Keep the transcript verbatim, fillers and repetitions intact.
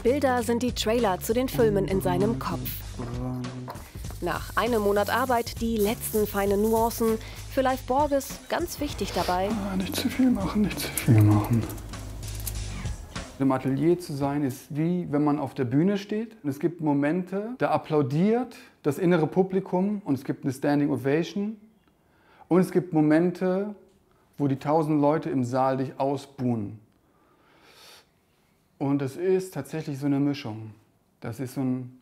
Bilder sind die Trailer zu den Filmen in seinem Kopf. Nach einem Monat Arbeit die letzten feinen Nuancen. Für Leif Borges ganz wichtig dabei: Ah, nicht zu viel machen, nicht zu viel machen. Im Atelier zu sein ist wie wenn man auf der Bühne steht. Es gibt Momente, da applaudiert das innere Publikum und es gibt eine Standing Ovation. Und es gibt Momente, wo die tausend Leute im Saal dich ausbuhen. Und es ist tatsächlich so eine Mischung. Das ist so ein